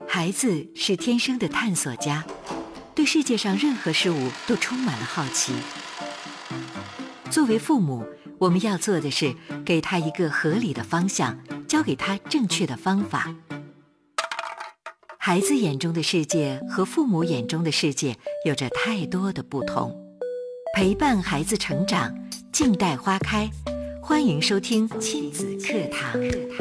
孩子是天生的探索家，对世界上任何事物都充满了好奇。作为父母，我们要做的是给他一个合理的方向，教给他正确的方法。孩子眼中的世界和父母眼中的世界有着太多的不同。陪伴孩子成长，静待花开。欢迎收听亲子课堂。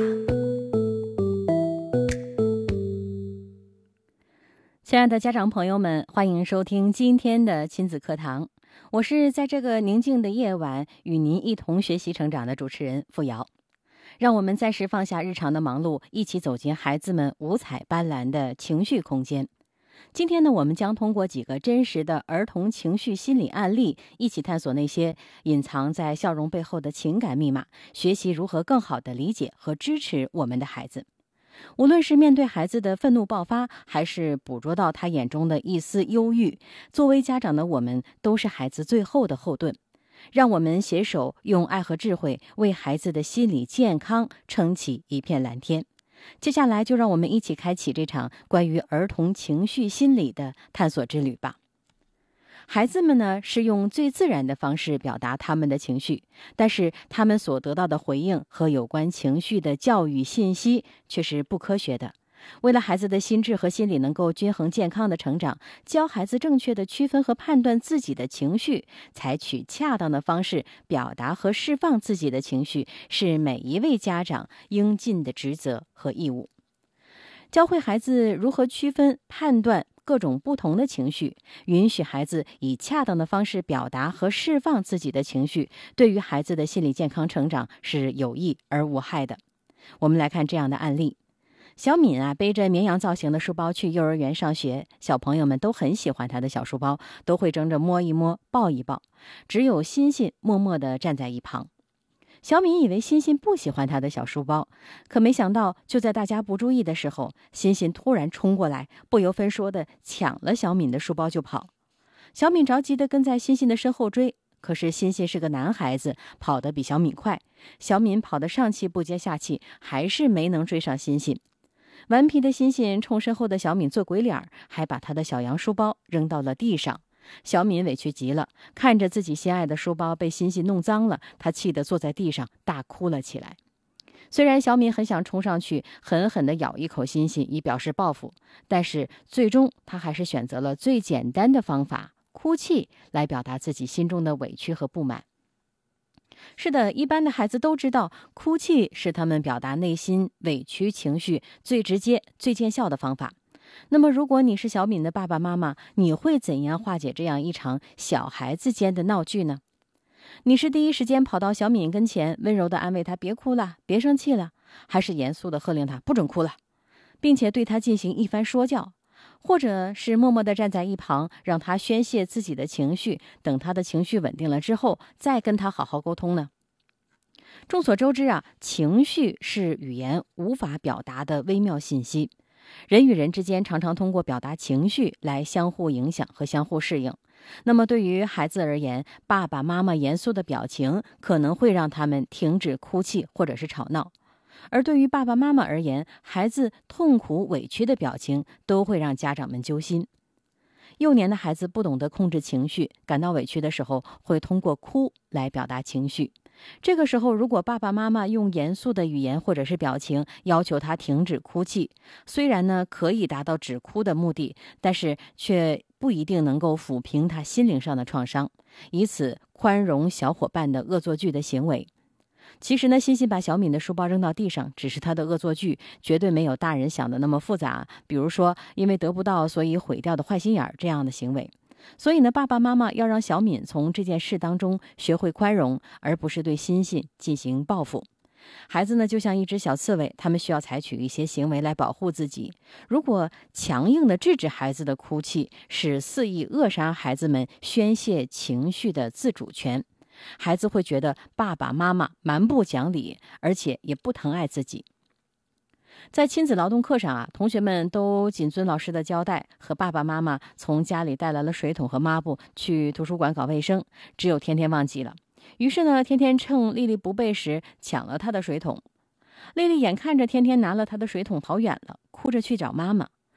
亲爱的家长朋友们，欢迎收听今天的亲子课堂。我是在这个宁静的夜晚与您一同学习成长的主持人付瑶。让我们暂时放下日常的忙碌，一起走进孩子们五彩斑斓的情绪空间。今天呢，我们将通过几个真实的儿童情绪心理案例，一起探索那些隐藏在笑容背后的情感密码，学习如何更好地理解和支持我们的孩子。无论是面对孩子的愤怒爆发，还是捕捉到他眼中的一丝忧郁，作为家长的我们都是孩子最后的后盾。让我们携手用爱和智慧为孩子的心理健康撑起一片蓝天。接下来就让我们一起开启这场关于儿童情绪心理的探索之旅吧。孩子们呢，是用最自然的方式表达他们的情绪，但是他们所得到的回应和有关情绪的教育信息却是不科学的。为了孩子的心智和心理能够均衡健康的成长，教孩子正确的区分和判断自己的情绪，采取恰当的方式表达和释放自己的情绪，是每一位家长应尽的职责和义务。教会孩子如何区分、判断各种不同的情绪，允许孩子以恰当的方式表达和释放自己的情绪，对于孩子的心理健康成长是有益而无害的。我们来看这样的案例。小敏背着绵羊造型的书包去幼儿园上学，小朋友们都很喜欢她的小书包，都会争着摸一摸、抱一抱，只有欣欣默默地站在一旁。小敏以为欣欣不喜欢她的小书包，可没想到就在大家不注意的时候，欣欣突然冲过来，不由分说地抢了小敏的书包就跑。小敏着急地跟在欣欣的身后追，可是欣欣是个男孩子，跑得比小敏快，小敏跑得上气不接下气，还是没能追上欣欣。顽皮的欣欣冲身后的小敏做鬼脸，还把她的小羊书包扔到了地上。小敏委屈极了，看着自己心爱的书包被欣欣弄脏了，她气得坐在地上大哭了起来。虽然小敏很想冲上去狠狠地咬一口欣欣以表示报复，但是最终她还是选择了最简单的方法，哭泣来表达自己心中的委屈和不满。是的，一般的孩子都知道，哭泣是他们表达内心委屈情绪最直接、最见效的方法。那么，如果你是小敏的爸爸妈妈，你会怎样化解这样一场小孩子间的闹剧呢？你是第一时间跑到小敏跟前，温柔地安慰她别哭了，别生气了，还是严肃地喝令她不准哭了，并且对她进行一番说教？或者是默默地站在一旁，让他宣泄自己的情绪，等他的情绪稳定了之后，再跟他好好沟通呢？众所周知情绪是语言无法表达的微妙信息。人与人之间常常通过表达情绪来相互影响和相互适应。那么对于孩子而言，爸爸妈妈严肃的表情可能会让他们停止哭泣或者是吵闹。而对于爸爸妈妈而言，孩子痛苦委屈的表情都会让家长们揪心。幼年的孩子不懂得控制情绪，感到委屈的时候会通过哭来表达情绪。这个时候，如果爸爸妈妈用严肃的语言或者是表情要求他停止哭泣，虽然呢可以达到止哭的目的，但是却不一定能够抚平他心灵上的创伤，以此宽容小伙伴的恶作剧的行为。其实呢，欣欣把小敏的书包扔到地上，只是她的恶作剧，绝对没有大人想的那么复杂。比如说，因为得不到所以毁掉的坏心眼这样的行为。所以呢，爸爸妈妈要让小敏从这件事当中学会宽容，而不是对欣欣进行报复。孩子呢，就像一只小刺猬，他们需要采取一些行为来保护自己。如果强硬地制止孩子的哭泣，是肆意扼杀孩子们宣泄情绪的自主权。孩子会觉得爸爸妈妈蛮不讲理，而且也不疼爱自己。在亲子劳动课上同学们都谨遵老师的交代，和爸爸妈妈从家里带来了水桶和抹布去图书馆搞卫生，只有天天忘记了。于是呢，天天趁丽丽不备时抢了她的水桶。丽丽眼看着天天拿了她的水桶跑远了，哭着去找妈妈。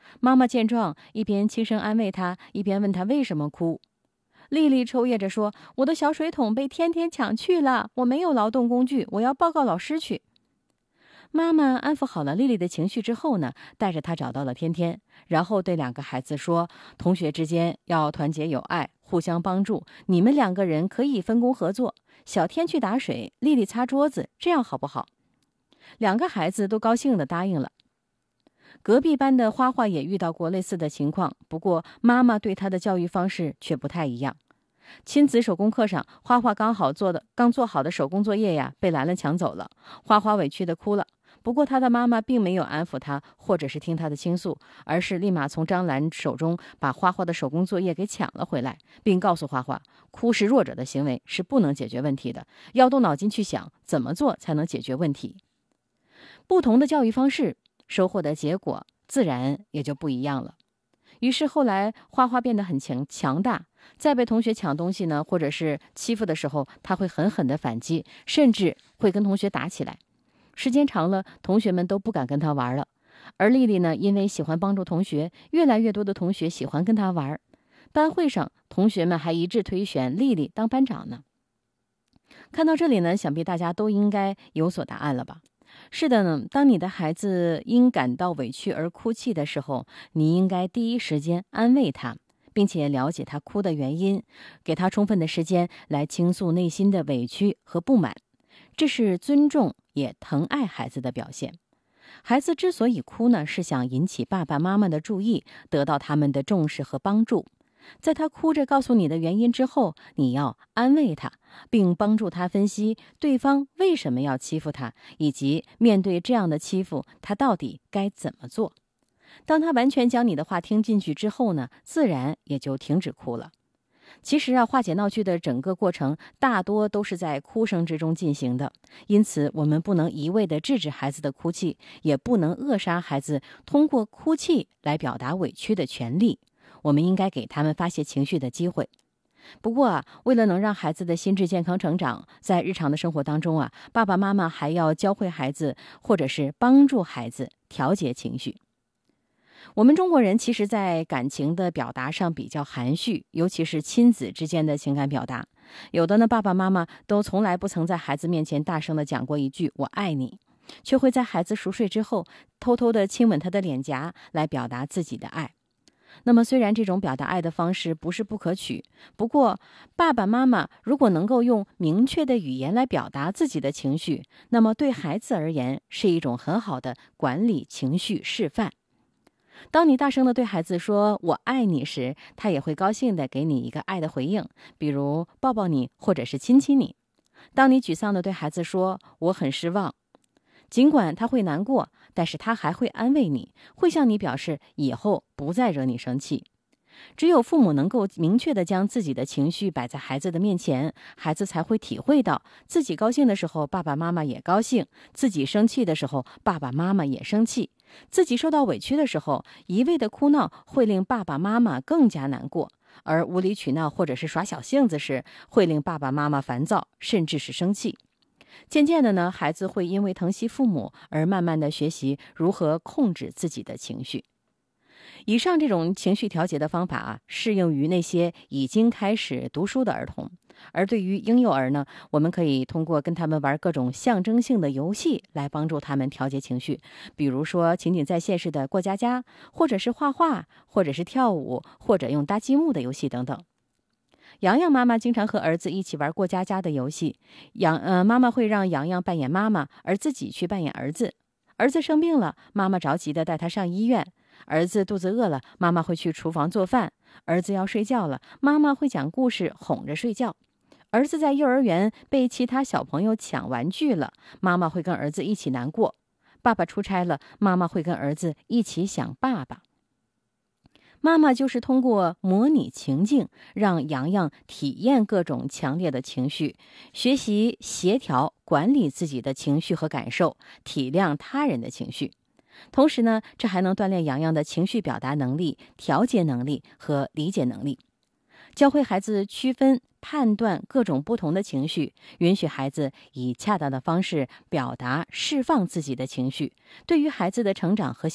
妈妈见状，一边轻声安慰她，一边问她为什么哭。丽丽抽噎着说：“我的小水桶被天天抢去了，我没有劳动工具，我要报告老师去。”妈妈安抚好了丽丽的情绪之后呢，带着她找到了天天，然后对两个孩子说：“同学之间要团结友爱，互相帮助，你们2个人可以分工合作，小天去打水，丽丽擦桌子，这样好不好？”2个孩子都高兴地答应了。隔壁班的花花也遇到过类似的情况，不过妈妈对她的教育方式却不太一样。亲子手工课上，花花刚做好的手工作业呀，被兰兰抢走了。花花委屈地哭了，不过她的妈妈并没有安抚她，或者是听她的倾诉，而是立马从张兰手中把花花的手工作业给抢了回来，并告诉花花，哭是弱者的行为，是不能解决问题的，要动脑筋去想怎么做才能解决问题。不同的教育方式，收获的结果自然也就不一样了。于是后来花花变得很强大，在被同学抢东西呢，或者是欺负的时候，他会狠狠地反击，甚至会跟同学打起来。时间长了，同学们都不敢跟他玩了。而丽丽呢，因为喜欢帮助同学，越来越多的同学喜欢跟他玩。班会上，同学们还一致推选丽丽当班长呢。看到这里呢，想必大家都应该有所答案了吧？是的呢，当你的孩子因感到委屈而哭泣的时候，你应该第一时间安慰他，并且了解他哭的原因，给他充分的时间来倾诉内心的委屈和不满。这是尊重也疼爱孩子的表现。孩子之所以哭呢，是想引起爸爸妈妈的注意，得到他们的重视和帮助。在他哭着告诉你的原因之后，你要安慰他，并帮助他分析对方为什么要欺负他，以及面对这样的欺负，他到底该怎么做。当他完全将你的话听进去之后呢，自然也就停止哭了。其实啊，化解闹剧的整个过程大多都是在哭声之中进行的，因此我们不能一味地制止孩子的哭泣，也不能扼杀孩子通过哭泣来表达委屈的权利。我们应该给他们发泄情绪的机会。不过啊，为了能让孩子的心智健康成长，在日常的生活当中啊，爸爸妈妈还要教会孩子，或者是帮助孩子调节情绪。我们中国人其实在感情的表达上比较含蓄，尤其是亲子之间的情感表达。有的呢，爸爸妈妈都从来不曾在孩子面前大声地讲过一句"我爱你"，却会在孩子熟睡之后，偷偷地亲吻他的脸颊，来表达自己的爱。那么虽然这种表达爱的方式不是不可取，不过爸爸妈妈如果能够用明确的语言来表达自己的情绪，那么对孩子而言是一种很好的管理情绪示范。当你大声地对孩子说"我爱你"时，他也会高兴地给你一个爱的回应，比如抱抱你，或者是亲亲你。当你沮丧地对孩子说"我很失望"，尽管他会难过，但是他还会安慰你，会向你表示以后不再惹你生气。只有父母能够明确地将自己的情绪摆在孩子的面前，孩子才会体会到自己高兴的时候爸爸妈妈也高兴，自己生气的时候爸爸妈妈也生气，自己受到委屈的时候一味的哭闹会令爸爸妈妈更加难过，而无理取闹或者是耍小性子时会令爸爸妈妈烦躁，甚至是生气。渐渐的呢，孩子会因为疼惜父母而慢慢的学习如何控制自己的情绪。以上这种情绪调节的方法啊，适用于那些已经开始读书的儿童。而对于婴幼儿呢，我们可以通过跟他们玩各种象征性的游戏来帮助他们调节情绪，比如说情景再现式的过家家，或者是画画，或者是跳舞，或者用搭积木的游戏等等。洋洋妈妈经常和儿子一起玩过家家的游戏，妈妈会让洋洋扮演妈妈，而自己去扮演儿子。儿子生病了，妈妈着急地带他上医院；儿子肚子饿了，妈妈会去厨房做饭；儿子要睡觉了，妈妈会讲故事哄着睡觉；儿子在幼儿园被其他小朋友抢玩具了，妈妈会跟儿子一起难过；爸爸出差了，妈妈会跟儿子一起想爸爸。妈妈就是通过模拟情境，让洋洋体验各种强烈的情绪，学习协调管理自己的情绪和感受，体谅他人的情绪。同时呢，这还能锻炼洋洋的情绪表达能力、调节能力和理解能力。教会孩子区分、判断各种不同的情绪，允许孩子以恰当的方式表达、释放自己的情绪，对于孩子的成长和